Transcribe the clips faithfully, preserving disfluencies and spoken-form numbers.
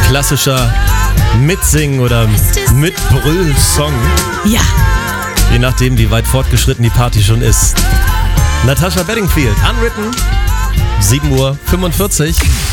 klassischer Mitsing- oder Mitbrüll-Song. Ja. Je nachdem, wie weit fortgeschritten die Party schon ist. Natasha Bedingfield, Unwritten, sieben Uhr fünfundvierzig.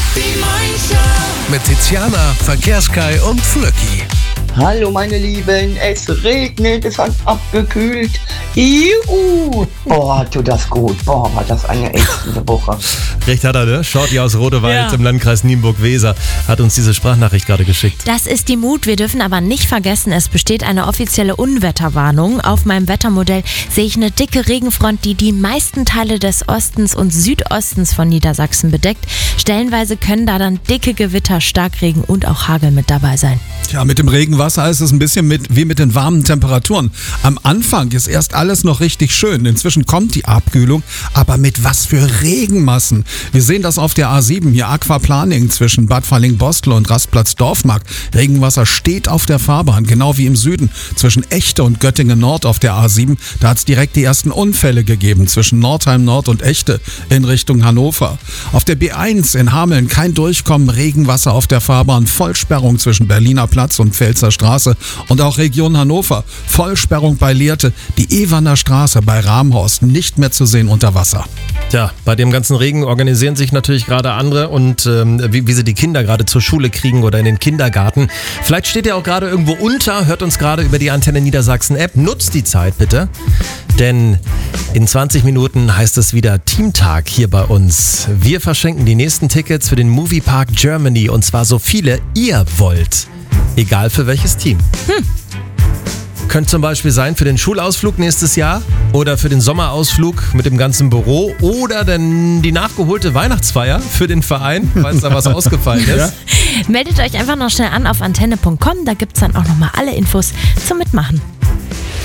Mit Tiziana, Verkehrskai und Flöcki. Hallo meine Lieben, es regnet, es hat abgekühlt. Juhu! Boah, tut das gut. Boah, war das eine ätzende Woche. Recht hat er, ne? Shorty aus Rodewald Ja. im Landkreis Nienburg-Weser hat uns diese Sprachnachricht gerade geschickt. Das ist die Mut. Wir dürfen aber nicht vergessen, es besteht eine offizielle Unwetterwarnung. Auf meinem Wettermodell sehe ich eine dicke Regenfront, die die meisten Teile des Ostens und Südostens von Niedersachsen bedeckt. Stellenweise können da dann dicke Gewitter, Starkregen und auch Hagel mit dabei sein. Tja, mit dem Regenwasser ist es ein bisschen mit, wie mit den warmen Temperaturen. Am Anfang ist erst alles noch richtig schön. Inzwischen kommt die Abkühlung, aber mit was für Regenmassen. Wir sehen das auf der A sieben, hier Aquaplaning zwischen Bad Falling-Bostel und Rastplatz Dorfmark. Regenwasser steht auf der Fahrbahn, genau wie im Süden. Zwischen Echte und Göttingen Nord auf der A sieben, da hat es direkt die ersten Unfälle gegeben. Zwischen Nordheim Nord und Echte in Richtung Hannover. Auf der B eins in Hameln kein Durchkommen, Regenwasser auf der Fahrbahn, Vollsperrung zwischen Berliner Platz und Pfälzer Straße und auch Region Hannover. Vollsperrung bei Lehrte, die Ewander Straße bei Ramhorst nicht mehr zu sehen unter Wasser. Tja, bei dem ganzen Regen organisieren sich natürlich gerade andere und ähm, wie, wie sie die Kinder gerade zur Schule kriegen oder in den Kindergarten. Vielleicht steht ihr auch gerade irgendwo unter, hört uns gerade über die Antenne Niedersachsen-App. Nutzt die Zeit bitte, denn in zwanzig Minuten heißt es wieder Teamtag hier bei uns. Wir verschenken die nächsten Tickets für den Moviepark Germany und zwar so viele ihr wollt. Egal für welches Team. Hm. Könnte zum Beispiel sein für den Schulausflug nächstes Jahr oder für den Sommerausflug mit dem ganzen Büro oder dann die nachgeholte Weihnachtsfeier für den Verein, falls da was ausgefallen ist. Ja. Meldet euch einfach noch schnell an auf antenne punkt com, da gibt es dann auch nochmal alle Infos zum Mitmachen.